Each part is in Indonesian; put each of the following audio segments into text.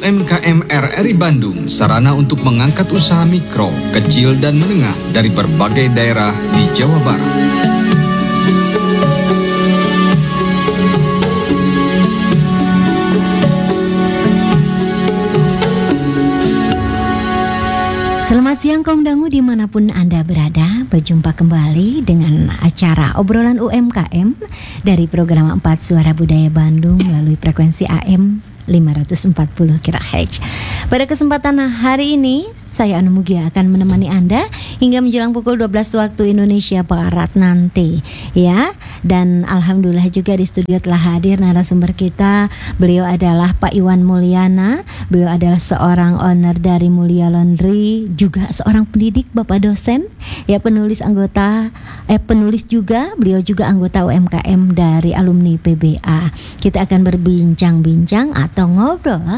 UMKM RRI Bandung, sarana untuk mengangkat usaha mikro, kecil, dan menengah dari berbagai daerah di Jawa Barat. Selamat siang kaum dangu dimanapun Anda berada. Berjumpa kembali dengan acara obrolan UMKM dari program 4 Suara Budaya Bandung melalui frekuensi AM 540 kHz. Pada kesempatan hari ini saya Anu Mugia akan menemani Anda hingga menjelang pukul 12 waktu Indonesia Barat nanti ya. Dan alhamdulillah juga di studio telah hadir narasumber kita. Beliau adalah Pak Iwan Mulyana. Beliau adalah seorang owner dari Mulia Laundry, juga seorang pendidik, Bapak dosen, ya penulis juga. Beliau juga anggota UMKM dari alumni PBA. Kita akan berbincang-bincang atau ngobrol.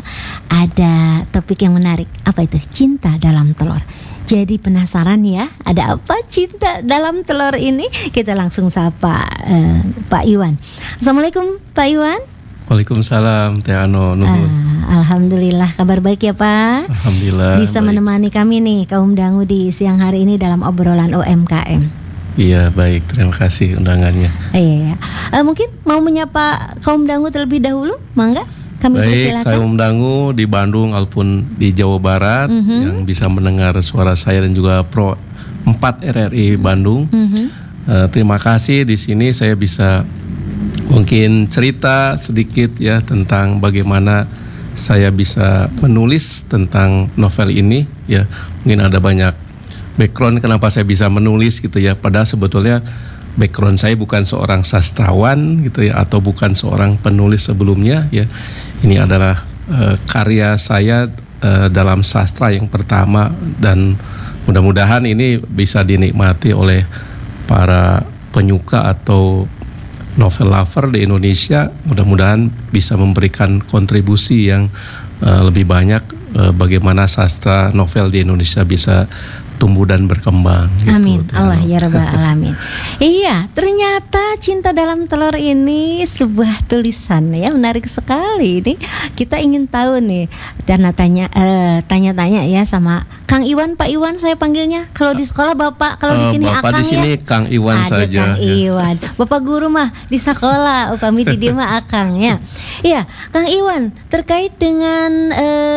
Ada topik yang menarik. Apa itu? Cinta dalam telur. Jadi penasaran ya, ada apa cinta dalam telur ini? Kita langsung sapa Pak Iwan. Assalamualaikum Pak Iwan. Waalaikumsalam Teh Ano. Alhamdulillah, kabar baik ya Pak. Alhamdulillah. Bisa baik. Menemani kami nih kaum dangu di siang hari ini dalam obrolan UMKM. Iya baik, terima kasih undangannya. Iya. Mungkin mau menyapa kaum dangu terlebih dahulu, mangga? Kami baik, kaum dangu di Bandung ataupun di Jawa Barat yang bisa mendengar suara saya dan juga Pro 4 RRI Bandung. Terima kasih, di sini saya bisa mungkin cerita sedikit ya tentang bagaimana saya bisa menulis tentang novel ini ya. Mungkin ada banyak background kenapa saya bisa menulis gitu ya. Padahal sebetulnya background saya bukan seorang sastrawan gitu ya, atau bukan seorang penulis sebelumnya ya. Ini adalah karya saya dalam sastra yang pertama, dan mudah-mudahan ini bisa dinikmati oleh para penyuka atau novel lover di Indonesia. Mudah-mudahan bisa memberikan kontribusi yang lebih banyak bagaimana sastra novel di Indonesia bisa tumbuh dan berkembang. Amin. Gitu, Allah ya Rabbal Alamin. Iya, ternyata Cinta Dalam Telur ini sebuah tulisan ya, menarik sekali. Ini kita ingin tahu nih, dan tanya-tanya ya sama Kang Iwan, Pak Iwan saya panggilnya. Kalau di sekolah Bapak, kalau di sini Bapak Akang di sini ya. Kang Iwan ada saja. Kang Iwan. Bapak guru mah di sekolah, kami di dia mah Akang ya. Iya, Kang Iwan, terkait dengan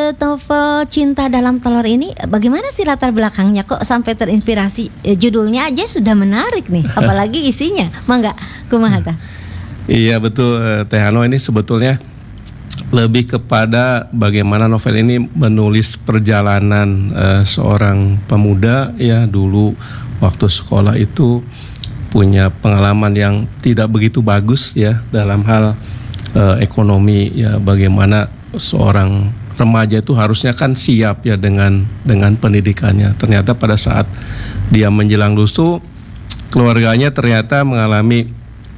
novel Cinta Dalam Telur ini, bagaimana sih latar belakangnya? Kok sampai terinspirasi? Judulnya aja sudah menarik nih, apalagi isinya. Mangga, kumaha tah? Iya betul Teh Ano, ini sebetulnya lebih kepada bagaimana novel ini menulis perjalanan seorang pemuda ya, dulu waktu sekolah itu punya pengalaman yang tidak begitu bagus ya dalam hal ekonomi ya, bagaimana seorang remaja itu harusnya kan siap ya dengan pendidikannya. Ternyata pada saat dia menjelang lulus, keluarganya ternyata mengalami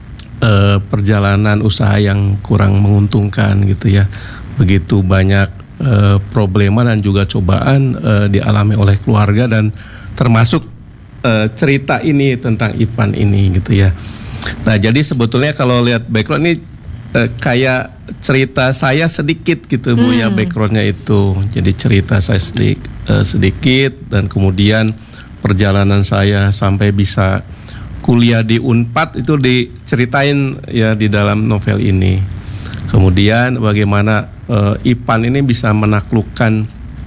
perjalanan usaha yang kurang menguntungkan gitu ya. Begitu banyak problema dan juga cobaan dialami oleh keluarga, dan termasuk cerita ini tentang Ipan ini gitu ya. Nah jadi sebetulnya kalau lihat background ini kayak cerita saya sedikit gitu Bu ya, backgroundnya itu. Jadi cerita saya sedikit, dan kemudian perjalanan saya sampai bisa kuliah di Unpad itu diceritain ya di dalam novel ini. Kemudian bagaimana Ipan ini bisa menaklukkan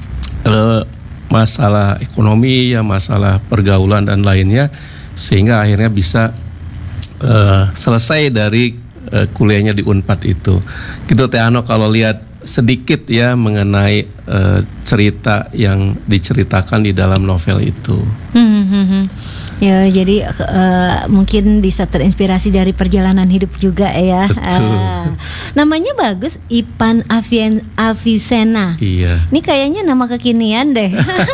masalah ekonomi ya, masalah pergaulan dan lainnya, sehingga akhirnya bisa selesai dari kuliahnya di Unpad itu. Gitu Teh Ano, kalau lihat sedikit ya mengenai cerita yang diceritakan di dalam novel itu. Ya, jadi mungkin bisa terinspirasi dari perjalanan hidup juga ya. Namanya bagus, Ipan Avicenna. Iya. Ini kayaknya nama kekinian deh.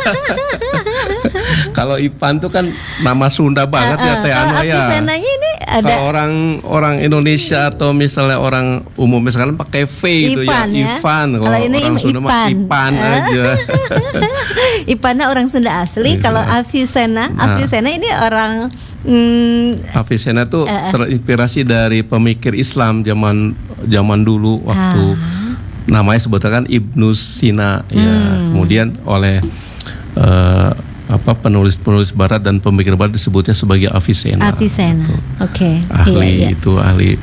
Kalau Ipan tuh kan nama Sunda banget ya Teh Ano ya. Avicenanya ini ada. Kalau orang Indonesia atau misalnya orang umum misalkan pakai V itu ya, Ivan. Kalau ini orang Sunda mah Ipan aja. Ipannya orang Sunda asli. Kalau Avicenna ini orang Avicenna tuh terinspirasi dari pemikir Islam zaman dulu waktu namanya sebetulnya kan Ibnu Sina ya. Kemudian oleh penulis-penulis barat dan pemikir barat disebutnya sebagai Avicenna. Avicenna. Oke. Ahli itu ahli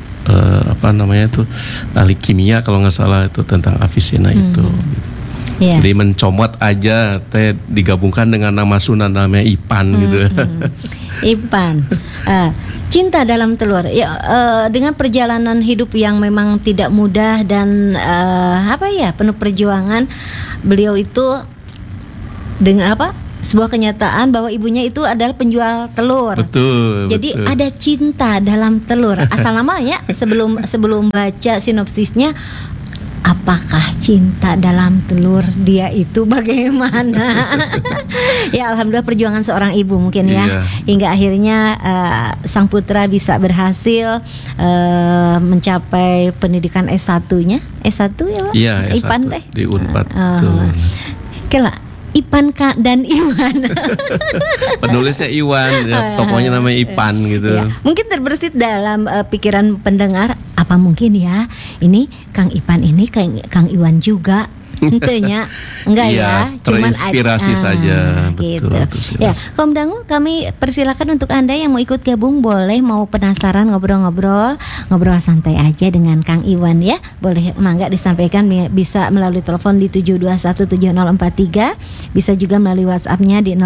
ahli kimia kalau nggak salah itu tentang Avicenna itu. Gitu. Yeah. Jadi mencomot aja teh digabungkan dengan nama Sunan namanya Ipan gitu. Ipan. Cinta dalam telur. Ya, dengan perjalanan hidup yang memang tidak mudah dan penuh perjuangan, beliau itu dengan sebuah kenyataan bahwa ibunya itu adalah penjual telur. Betul. Jadi ada cinta dalam telur. Asal namanya sebelum baca sinopsisnya, apakah cinta dalam telur dia itu bagaimana? Ya alhamdulillah perjuangan seorang ibu mungkin ya, hingga akhirnya sang putra bisa berhasil mencapai pendidikan S1-nya. S1 ya Pak? Iya, S1 Ipan teh di Unpad. Kela Ipan Kak dan Iwan. Penulisnya Iwan, ya, tokohnya namanya Ipan gitu. Ya, mungkin terbersit dalam pikiran pendengar, apa mungkin ya ini Kang Ipan ini Kang Iwan juga. Tentunya enggak ya, cuman terinspirasi saja. Gitu. Betul, ya, Kaum Dangu, kami persilakan untuk Anda yang mau ikut gabung, boleh, mau penasaran ngobrol santai aja dengan Kang Iwan ya. Boleh mangga disampaikan, bisa melalui telepon di 7217043, bisa juga melalui WhatsApp-nya di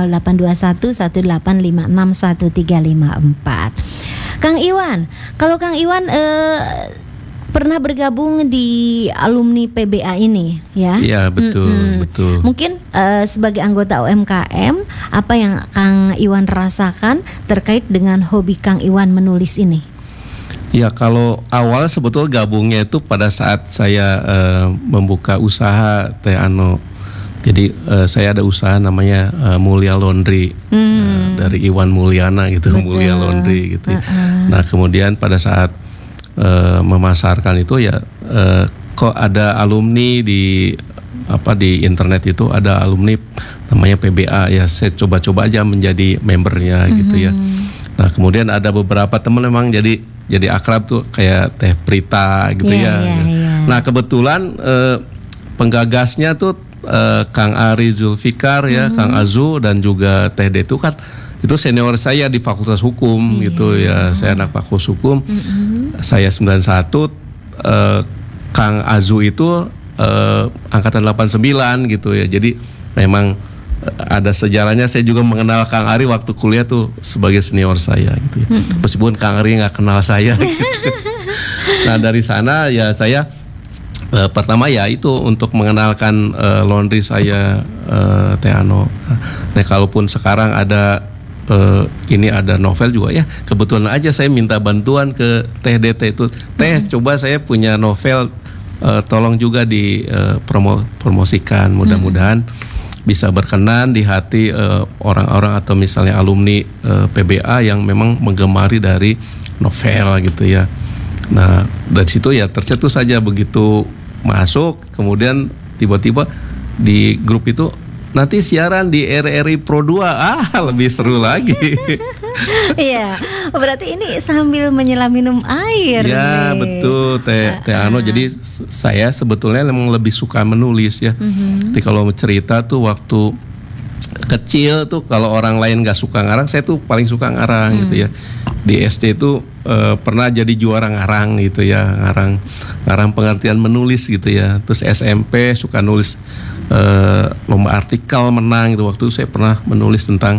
082118561354. Kang Iwan, kalau Kang Iwan pernah bergabung di alumni PBA ini ya? Iya betul. Mungkin sebagai anggota UMKM, apa yang Kang Iwan rasakan terkait dengan hobi Kang Iwan menulis ini? Ya kalau awal sebetulnya gabungnya itu pada saat saya membuka usaha Teh Ano. Jadi saya ada usaha namanya Mulia Laundry dari Iwan Mulyana gitu. Betul. Mulia Laundry gitu. Nah kemudian pada saat memasarkan itu ya kok ada alumni di internet itu ada alumni namanya PBA ya, saya coba-coba aja menjadi membernya gitu ya. Nah kemudian ada beberapa teman memang jadi akrab tuh kayak Teh Prita gitu ya. Nah kebetulan penggagasnya tuh Kang Ari Zulfikar ya, Kang Azu dan juga Teh Detu kan itu senior saya di Fakultas Hukum gitu ya. Saya anak Fakultas Hukum. Saya 91, Kang Azu itu angkatan 89 gitu ya. Jadi memang ada sejarahnya. Saya juga mengenal Kang Ari waktu kuliah tuh sebagai senior saya gitu ya. Meskipun Kang Ari nggak kenal saya gitu. Nah dari sana ya saya pertama ya itu untuk mengenalkan laundry saya Teh Ano. Nah kalaupun sekarang ada ini ada novel juga ya, kebetulan aja saya minta bantuan ke Teh DT itu, Teh coba saya punya novel, tolong juga di promosikan, mudah-mudahan bisa berkenan di hati orang-orang atau misalnya alumni PBA yang memang menggemari dari novel gitu ya. Nah dari situ ya tercetus saja, begitu masuk kemudian tiba-tiba di grup itu nanti siaran di RRI Pro 2, lebih seru lagi. Iya, berarti ini sambil menyelam minum air. Ya betul Teh Ano. Jadi saya sebetulnya memang lebih suka menulis ya. Jadi kalau cerita tuh waktu kecil tuh kalau orang lain nggak suka ngarang, saya tuh paling suka ngarang gitu ya. Di SD tuh pernah jadi juara ngarang gitu ya, ngarang pengertian menulis gitu ya. Terus SMP suka nulis lomba artikel, menang gitu. Waktu itu saya pernah menulis tentang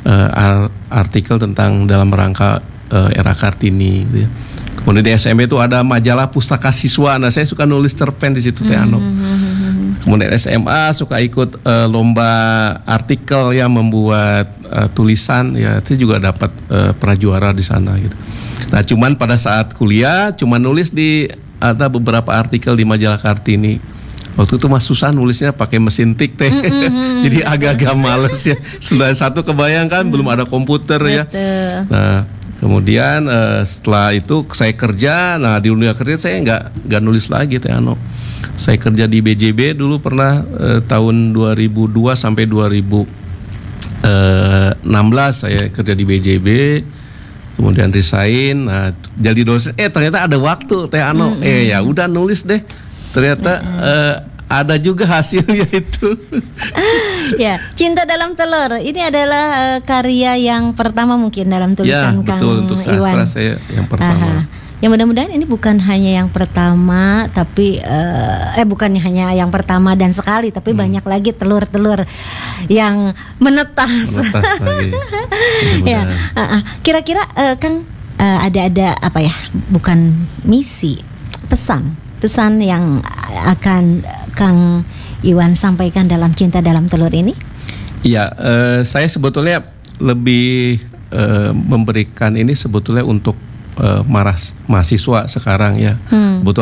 artikel tentang dalam rangka era Kartini gitu ya. Kemudian di SMP itu ada majalah Pustaka Siswa. Nah, saya suka nulis cerpen di situ Teh Ano. Kemudian SMA suka ikut lomba artikel yang membuat tulisan ya, itu juga dapat pernah juara di sana gitu. Nah, cuman pada saat kuliah cuma nulis ada beberapa artikel di majalah Kartini. Waktu itu mah susah nulisnya pakai mesin tik Teh. Jadi agak-agak males ya. 91 kebayangkan belum ada komputer ya. Nah, kemudian setelah itu saya kerja. Nah, di dunia kerja saya nggak nulis lagi Teh Ano. Saya kerja di BJB dulu pernah tahun 2002 sampai 2016 saya kerja di BJB. Kemudian resign, nah jadi dosen. Ternyata ada waktu Teh Ano. Ya udah nulis deh. ternyata ada juga hasilnya itu. Ya, Cinta Dalam Telur ini adalah karya yang pertama mungkin dalam tulisan Ya, Kang betul, untuk sastra Iwan. saya yang pertama. Ya mudah-mudahan ini bukan hanya yang pertama, tapi bukannya hanya yang pertama dan sekali, tapi banyak lagi telur-telur yang menetas. Menetas lagi. Ya, kira-kira Kang ada apa ya? Bukan misi, pesan yang akan Kang Iwan sampaikan dalam Cinta Dalam Telur ini? Iya, saya sebetulnya lebih memberikan ini sebetulnya untuk mahasiswa sekarang ya. Kebetulan